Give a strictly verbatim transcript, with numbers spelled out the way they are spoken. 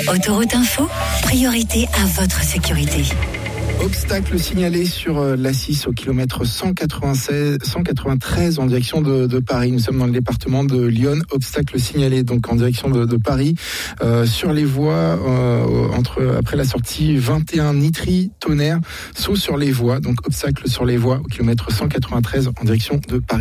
Autoroute Info, priorité à votre sécurité. Obstacle signalé sur l'A six au kilomètre cent quatre-vingt-seize, cent quatre-vingt-treize en direction de, de Paris. Nous sommes dans le département de Lyon. Obstacle signalé donc en direction de, de Paris euh, sur les voies euh, entre après la sortie vingt et un Nitry Tonnerre, saut sur les voies. Donc obstacle sur les voies au kilomètre cent quatre-vingt-treize en direction de Paris.